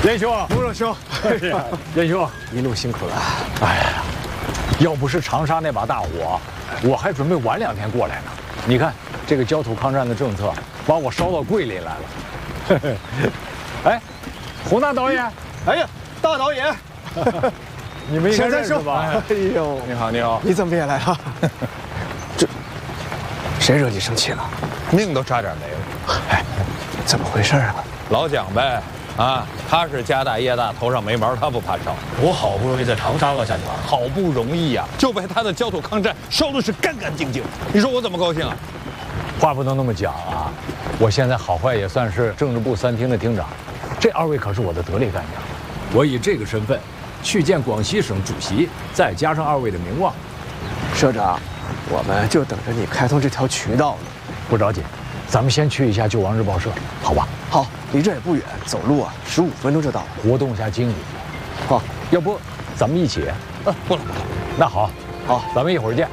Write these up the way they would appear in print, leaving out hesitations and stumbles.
严兄， 龙若兄， 严兄， 一路辛苦了。 哎呀，要不是长沙那把大火，我还准备晚2天过来呢。你看这个焦土抗战的政策，把我烧到桂林来了。哎，洪大导演， 哎呀，大导演， 你们应该认识吧？ 哎呦， 你好，你好， 你怎么也来了？这谁惹你生气了？ 命都差点没了。 哎，怎么回事啊？ 老蒋呗，啊，他是家大业大，头上没毛，他不怕烧。 我好不容易在长沙落下脚， 好不容易呀，就被他的焦土抗战烧的是干干净净。你说我怎么高兴啊？ 话不能那么讲啊！我现在好坏也算是政治部3厅的厅长，这2位可是我的得力干将。我以这个身份去见广西省主席，再加上2位的名望， 社长，我们就等着你开通这条渠道呢。 不着急，咱们先去一下救亡日报社，好吧？ 好，离这也不远，走路啊15分钟就到了。 活动一下精力。 好， 要不咱们一起？ 不了不了， 那好， 好， 咱们一会儿见。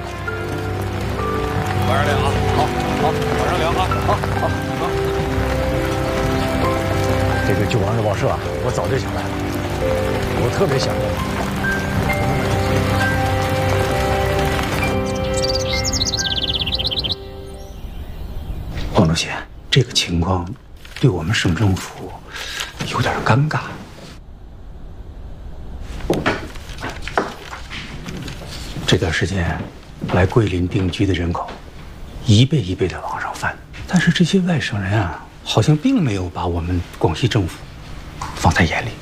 晚上聊啊。好，晚上聊啊。好。 这个救亡日报社啊，我早就想来了，我特别想念。 黄主席，这个情况对我们省政府有点尴尬。这段时间来桂林定居的人口一倍一倍的往上翻，但是这些外省人啊，好像并没有把我们广西政府放在眼里。